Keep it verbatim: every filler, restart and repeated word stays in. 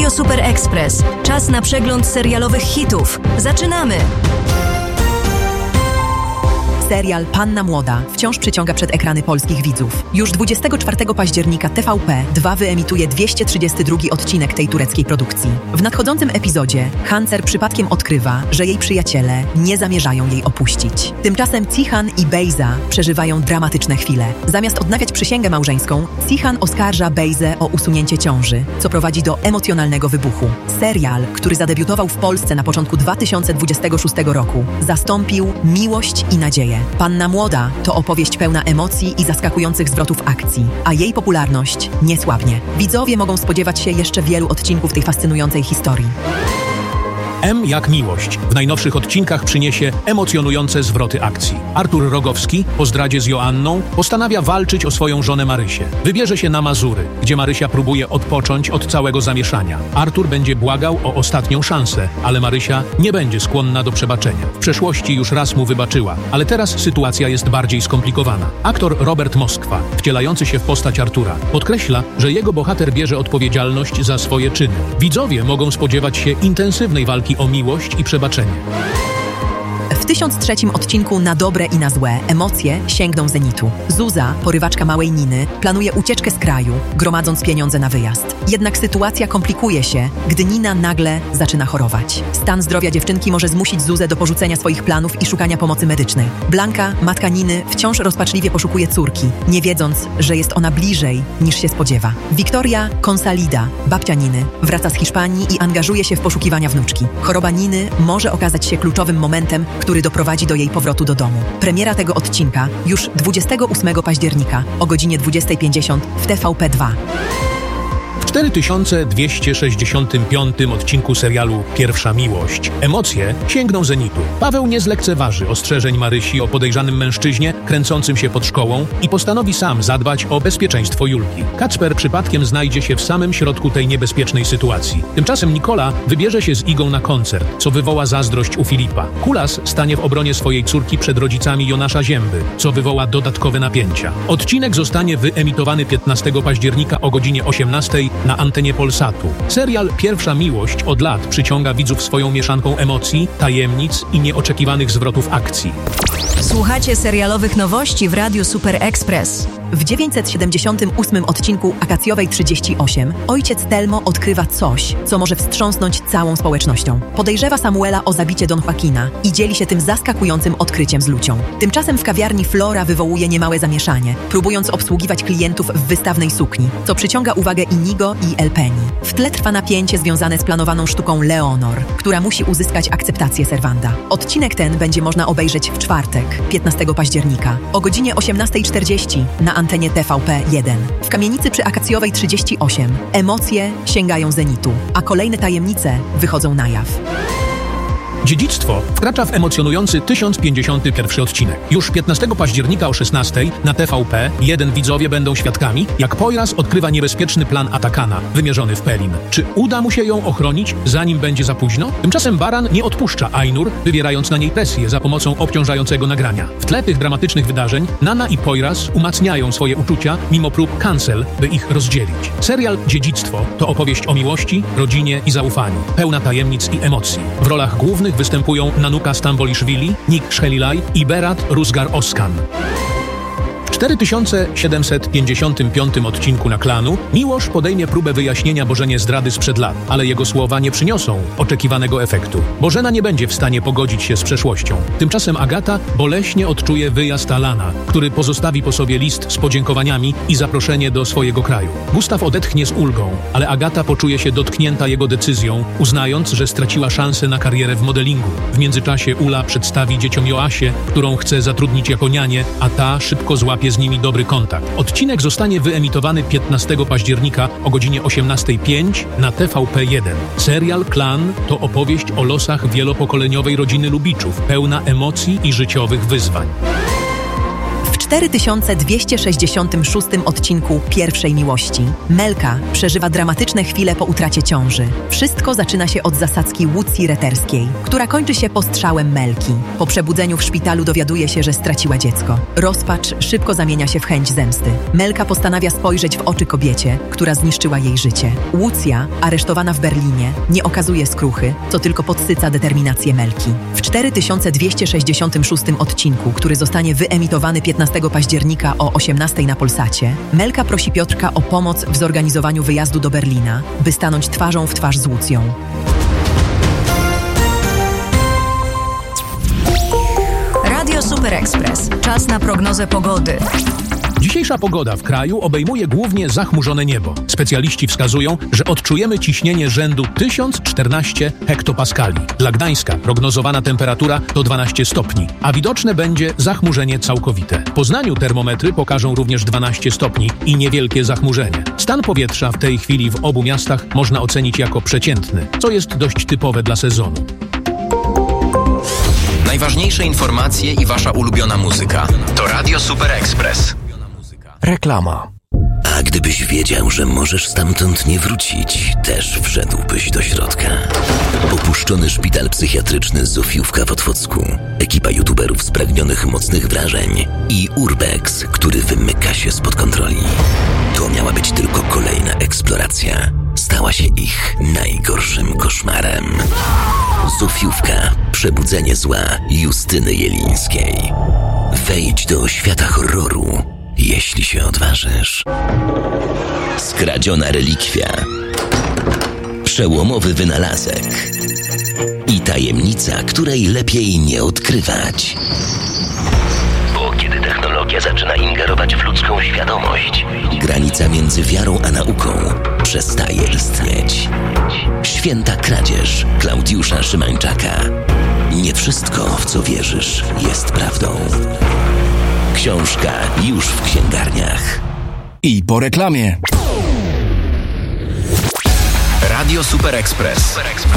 Radio Super Express. Czas na przegląd serialowych hitów. Zaczynamy! Serial Panna Młoda wciąż przyciąga przed ekrany polskich widzów. Już dwudziestego czwartego października T V P dwa wyemituje dwieście trzydziesty drugi odcinek tej tureckiej produkcji. W nadchodzącym epizodzie Hancer przypadkiem odkrywa, że jej przyjaciele nie zamierzają jej opuścić. Tymczasem Cihan i Bejza przeżywają dramatyczne chwile. Zamiast odnawiać przysięgę małżeńską, Cihan oskarża Bejzę o usunięcie ciąży, co prowadzi do emocjonalnego wybuchu. Serial, który zadebiutował w Polsce na początku dwa tysiące dwudziestego szóstego roku, zastąpił Miłość i nadzieję. Panna Młoda to opowieść pełna emocji i zaskakujących zwrotów akcji, a jej popularność nie słabnie. Widzowie mogą spodziewać się jeszcze wielu odcinków tej fascynującej historii. M jak miłość. W najnowszych odcinkach przyniesie emocjonujące zwroty akcji. Artur Rogowski, po zdradzie z Joanną, postanawia walczyć o swoją żonę Marysię. Wybierze się na Mazury, gdzie Marysia próbuje odpocząć od całego zamieszania. Artur będzie błagał o ostatnią szansę, ale Marysia nie będzie skłonna do przebaczenia. W przeszłości już raz mu wybaczyła, ale teraz sytuacja jest bardziej skomplikowana. Aktor Robert Moskwa, wcielający się w postać Artura, podkreśla, że jego bohater bierze odpowiedzialność za swoje czyny. Widzowie mogą spodziewać się intensywnej walki o miłość i przebaczenie. W tysiąc trzecim odcinku Na dobre i na złe emocje sięgną zenitu. Zuza, porywaczka małej Niny, planuje ucieczkę z kraju, gromadząc pieniądze na wyjazd. Jednak sytuacja komplikuje się, gdy Nina nagle zaczyna chorować. Stan zdrowia dziewczynki może zmusić Zuzę do porzucenia swoich planów i szukania pomocy medycznej. Blanka, matka Niny, wciąż rozpaczliwie poszukuje córki, nie wiedząc, że jest ona bliżej niż się spodziewa. Wiktoria Consalida, babcia Niny, wraca z Hiszpanii i angażuje się w poszukiwania wnuczki. Choroba Niny może okazać się kluczowym momentem, który doprowadzi do jej powrotu do domu. Premiera tego odcinka już dwudziestego ósmego października o godzinie dwudziestej pięćdziesiąt w T V P dwa. W cztery tysiące dwieście sześćdziesiątym piątym odcinku serialu Pierwsza Miłość emocje sięgną zenitu. Paweł nie zlekceważy ostrzeżeń Marysi o podejrzanym mężczyźnie kręcącym się pod szkołą i postanowi sam zadbać o bezpieczeństwo Julki. Kacper przypadkiem znajdzie się w samym środku tej niebezpiecznej sytuacji. Tymczasem Nikola wybierze się z Igą na koncert, co wywoła zazdrość u Filipa. Kulas stanie w obronie swojej córki przed rodzicami Jonasza Zięby, co wywoła dodatkowe napięcia. Odcinek zostanie wyemitowany piętnastego października o godzinie osiemnastej na antenie Polsatu. Serial Pierwsza Miłość od lat przyciąga widzów swoją mieszanką emocji, tajemnic i nieoczekiwanych zwrotów akcji. Słuchacie serialowych nowości w Radiu Super Express. W dziewięćset siedemdziesiątym ósmym odcinku Akacjowej trzydzieści osiem ojciec Telmo odkrywa coś, co może wstrząsnąć całą społecznością. Podejrzewa Samuela o zabicie Don Joaquina i dzieli się tym zaskakującym odkryciem z Lucią. Tymczasem w kawiarni Flora wywołuje niemałe zamieszanie, próbując obsługiwać klientów w wystawnej sukni, co przyciąga uwagę Inigo i El Peni. W tle trwa napięcie związane z planowaną sztuką Leonor, która musi uzyskać akceptację Serwanda. Odcinek ten będzie można obejrzeć w czwartek, piętnastego października, o godzinie osiemnastej czterdzieści na antenie T V P jeden. W kamienicy przy Akacjowej trzydzieści osiem emocje sięgają zenitu, a kolejne tajemnice wychodzą na jaw. Dziedzictwo wkracza w emocjonujący tysiąc pięćdziesiąty pierwszy odcinek. Już piętnastego października o szesnastej na T V P jeden widzowie będą świadkami, jak Poyraz odkrywa niebezpieczny plan Atakana, wymierzony w Pelin. Czy uda mu się ją ochronić, zanim będzie za późno? Tymczasem Baran nie odpuszcza Ainur, wywierając na niej presję za pomocą obciążającego nagrania. W tle tych dramatycznych wydarzeń Nana i Poyraz umacniają swoje uczucia, mimo prób cancel, by ich rozdzielić. Serial Dziedzictwo to opowieść o miłości, rodzinie i zaufaniu, pełna tajemnic i emocji. W rolach głównych występują Nanuka Stamboliszwili, Nick Shelilaj i Berat Rusgar Oskan. W cztery tysiące siedemset pięćdziesiątym piątym odcinku na Klanu Miłosz podejmie próbę wyjaśnienia Bożenie zdrady sprzed lat, ale jego słowa nie przyniosą oczekiwanego efektu. Bożena nie będzie w stanie pogodzić się z przeszłością. Tymczasem Agata boleśnie odczuje wyjazd Alana, który pozostawi po sobie list z podziękowaniami i zaproszenie do swojego kraju. Gustaw odetchnie z ulgą, ale Agata poczuje się dotknięta jego decyzją, uznając, że straciła szansę na karierę w modelingu. W międzyczasie Ula przedstawi dzieciom Joasię, którą chce zatrudnić jako nianię, a ta szybko złapie z nimi dobry kontakt. Odcinek zostanie wyemitowany piętnastego października o godzinie osiemnastej pięć na T V P jeden. Serial Klan to opowieść o losach wielopokoleniowej rodziny Lubiczów, pełna emocji i życiowych wyzwań. cztery tysiące dwieście sześćdziesiątym szóstym odcinku Pierwszej Miłości Melka przeżywa dramatyczne chwile po utracie ciąży. Wszystko zaczyna się od zasadzki Łucji Reterskiej, która kończy się postrzałem Melki. Po przebudzeniu w szpitalu dowiaduje się, że straciła dziecko. Rozpacz szybko zamienia się w chęć zemsty. Melka postanawia spojrzeć w oczy kobiecie, która zniszczyła jej życie. Łucja, aresztowana w Berlinie, nie okazuje skruchy, co tylko podsyca determinację Melki. W cztery tysiące dwieście sześćdziesiątym szóstym odcinku, który zostanie wyemitowany piętnastego października o osiemnastej na Polsacie, Melka prosi Piotrka o pomoc w zorganizowaniu wyjazdu do Berlina, by stanąć twarzą w twarz z Łucją. Radio Super Express. Czas na prognozę pogody. Dzisiejsza pogoda w kraju obejmuje głównie zachmurzone niebo. Specjaliści wskazują, że odczujemy ciśnienie rzędu tysiąc czternaście hektopaskali. Dla Gdańska prognozowana temperatura to dwanaście stopni, a widoczne będzie zachmurzenie całkowite. W Poznaniu termometry pokażą również dwanaście stopni i niewielkie zachmurzenie. Stan powietrza w tej chwili w obu miastach można ocenić jako przeciętny, co jest dość typowe dla sezonu. Najważniejsze informacje i wasza ulubiona muzyka to Radio Super Express. Reklama. A gdybyś wiedział, że możesz stamtąd nie wrócić, też wszedłbyś do środka. Opuszczony szpital psychiatryczny Zofiówka w Otwocku, ekipa youtuberów spragnionych mocnych wrażeń i Urbex, który wymyka się spod kontroli. To miała być tylko kolejna eksploracja. Stała się ich najgorszym koszmarem. Zofiówka. Przebudzenie zła Justyny Jelińskiej. Wejdź do świata horroru, jeśli się odważysz. Skradziona relikwia. Przełomowy wynalazek. I tajemnica, której lepiej nie odkrywać. Bo kiedy technologia zaczyna ingerować w ludzką świadomość, granica między wiarą a nauką przestaje istnieć. Święta kradzież Klaudiusza Szymańczaka. Nie wszystko, w co wierzysz, jest prawdą. Książka już w księgarniach. I po reklamie. Radio Super Express.